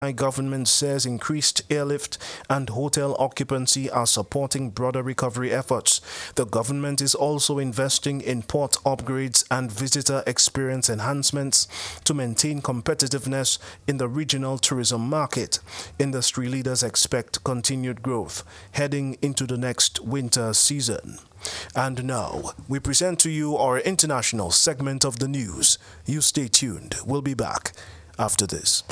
Government says increased airlift and hotel occupancy are supporting broader recovery efforts. The government is also investing in port upgrades and visitor experience enhancements to maintain competitiveness in the regional tourism market. Industry leaders expect continued growth heading into the next winter season. And now, we present to you our international segment of the news. You stay tuned. We'll be back after this.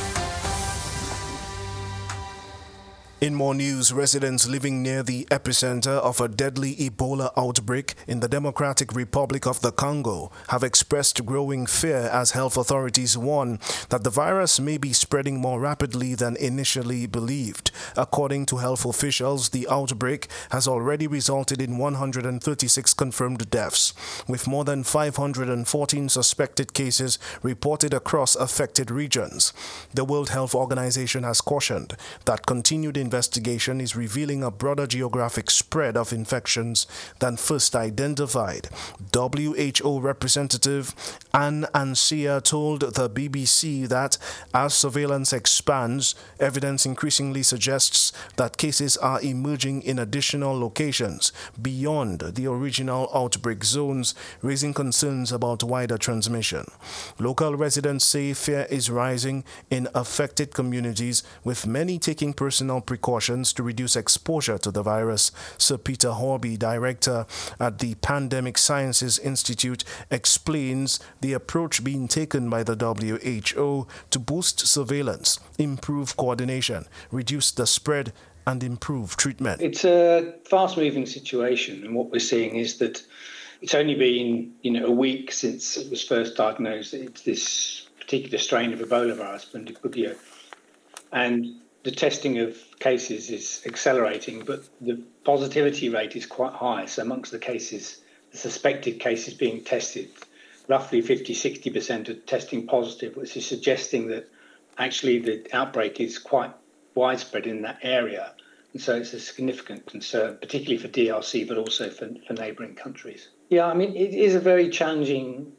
In more news, residents living near the epicenter of a deadly Ebola outbreak in the Democratic Republic of the Congo have expressed growing fear as health authorities warn that the virus may be spreading more rapidly than initially believed. According to health officials, the outbreak has already resulted in 136 confirmed deaths, with more than 514 suspected cases reported across affected regions. The World Health Organization has cautioned that continued investigation is revealing a broader geographic spread of infections than first identified. WHO representative Anne Ansia told the BBC that as surveillance expands, evidence increasingly suggests that cases are emerging in additional locations beyond the original outbreak zones, raising concerns about wider transmission. Local residents say fear is rising in affected communities, with many taking personal precautions to reduce exposure to the virus. Sir Peter Horby, director at the Pandemic Sciences Institute, explains the approach being taken by the WHO to boost surveillance, improve coordination, reduce the spread, and improve treatment. It's a fast-moving situation, and what we're seeing is that it's only been a week since it was first diagnosed. It's this particular strain of Ebola virus, Bundibugyo, and the testing of cases is accelerating, but the positivity rate is quite high. So amongst the cases, the suspected cases being tested, roughly 50-60% are testing positive, which is suggesting that actually the outbreak is quite widespread in that area. And so it's a significant concern, particularly for DRC, but also for neighbouring countries. Yeah, I mean, it is a very challenging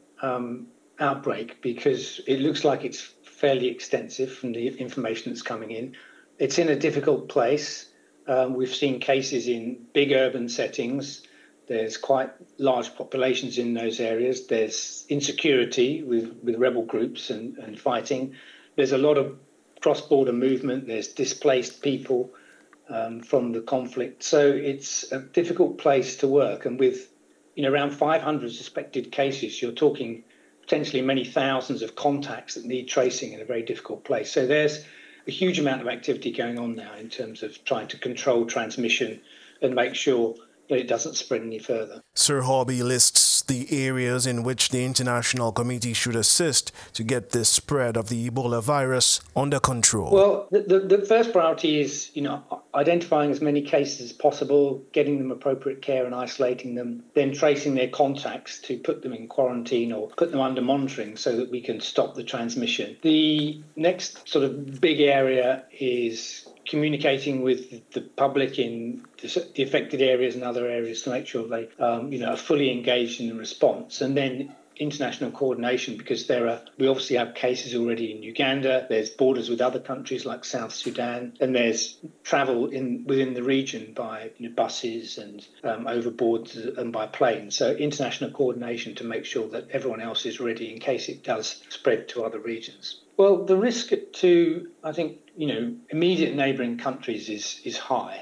outbreak because it looks like it's fairly extensive from the information that's coming in. It's in a difficult place. We've seen cases in big urban settings. There's quite large populations in those areas. There's insecurity with rebel groups and fighting. There's a lot of cross-border movement. There's displaced people from the conflict. So it's a difficult place to work. And with around 500 suspected cases, you're talking potentially many thousands of contacts that need tracing in a very difficult place. So there's a huge amount of activity going on now in terms of trying to control transmission and make sure that it doesn't spread any further. Sir Horby lists the areas in which the international committee should assist to get this spread of the Ebola virus under control. Well, the first priority is, identifying as many cases as possible, getting them appropriate care and isolating them, then tracing their contacts to put them in quarantine or put them under monitoring so that we can stop the transmission. The next sort of big area is communicating with the public in the affected areas and other areas to make sure they are fully engaged in the response. And then international coordination, because we obviously have cases already in Uganda. There's borders with other countries like South Sudan, and there's travel within the region by buses and overboard and by plane. So international coordination to make sure that everyone else is ready in case it does spread to other regions. Well, the risk to, I think, immediate neighbouring countries is high.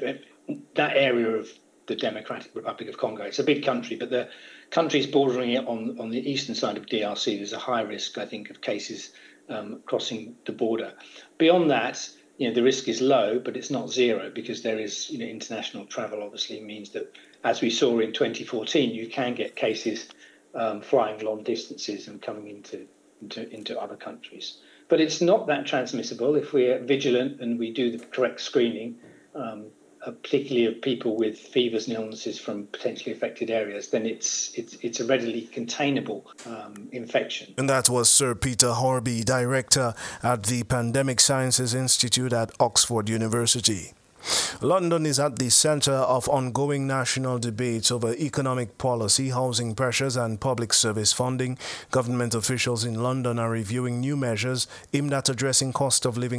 That area of the Democratic Republic of Congo, it's a big country, but the countries bordering it on the eastern side of DRC, there's a high risk, I think, of cases crossing the border. Beyond that, the risk is low, but it's not zero because there is, international travel obviously means that, as we saw in 2014, you can get cases flying long distances and coming into other countries. But it's not that transmissible if we're vigilant and we do the correct screening, particularly of people with fevers and illnesses from potentially affected areas, then it's a readily containable infection. And that was Sir Peter Horby, director at the Pandemic Sciences Institute at Oxford University. London is at the center of ongoing national debates over economic policy, housing pressures, and public service funding. Government officials in London are reviewing new measures aimed at addressing cost of living